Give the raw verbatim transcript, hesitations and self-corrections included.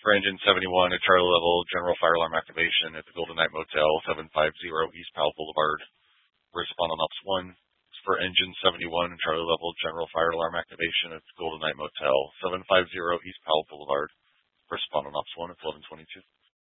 For engine seventy-one at Charlie level, general fire alarm activation at the Golden Knight Motel, seven fifty East Powell Boulevard. Respond on ops one. For engine seventy-one at Charlie level, general fire alarm activation at the Golden Knight Motel, seven fifty East Powell Boulevard. Respond on ops one at eleven twenty-two.